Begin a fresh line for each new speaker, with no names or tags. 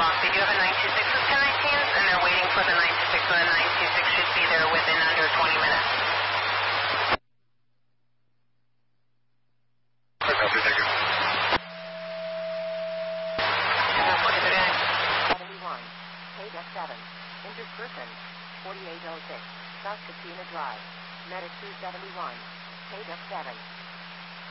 block. They do have a 926 with 1019s, and they're waiting for the 926, so the 926 should be there within under 20 minutes.